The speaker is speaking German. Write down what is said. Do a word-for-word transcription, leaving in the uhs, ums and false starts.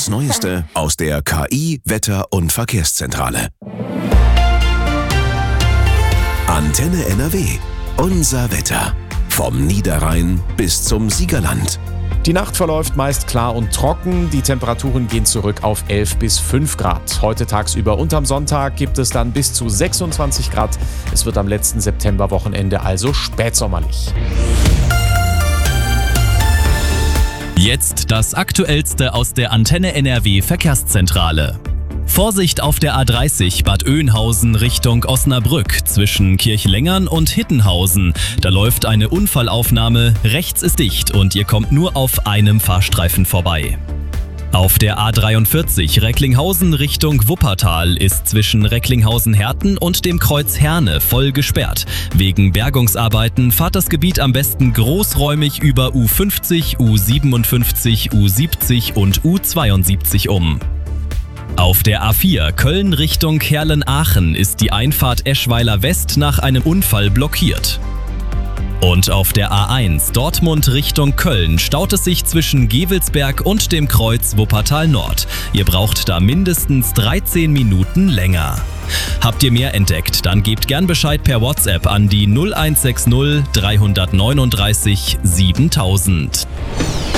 Das Neueste aus der K I-, Wetter- und Verkehrszentrale. Antenne N R W. Unser Wetter. Vom Niederrhein bis zum Siegerland. Die Nacht verläuft meist klar und trocken. Die Temperaturen gehen zurück auf elf bis fünf Grad. Heute tagsüber und am Sonntag gibt es dann bis zu sechsundzwanzig Grad. Es wird am letzten Septemberwochenende also spätsommerlich. Jetzt das Aktuellste aus der Antenne N R W Verkehrszentrale. Vorsicht auf der A dreißig Bad Oeynhausen Richtung Osnabrück zwischen Kirchlengern und Hittenhausen. Da läuft eine Unfallaufnahme, rechts ist dicht und ihr kommt nur auf einem Fahrstreifen vorbei. Auf der A dreiundvierzig Recklinghausen Richtung Wuppertal ist zwischen Recklinghausen-Herten und dem Kreuz Herne voll gesperrt. Wegen Bergungsarbeiten fahrt das Gebiet am besten großräumig über U fünfzig, U siebenundfünfzig, U siebzig und U zweiundsiebzig um. Auf der A vier Köln Richtung Herlen-Aachen ist die Einfahrt Eschweiler West nach einem Unfall blockiert. Und auf der A eins Dortmund Richtung Köln staut es sich zwischen Gevelsberg und dem Kreuz Wuppertal Nord. Ihr braucht da mindestens dreizehn Minuten länger. Habt ihr mehr entdeckt, dann gebt gern Bescheid per WhatsApp an die null eins sechs null drei neun neun siebentausend.